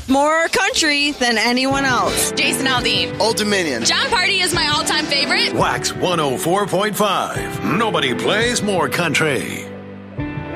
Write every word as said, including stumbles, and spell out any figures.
More country than anyone else. Jason Aldean. Old Dominion. John Party is my all-time favorite. Wax one oh four point five. Nobody plays more country.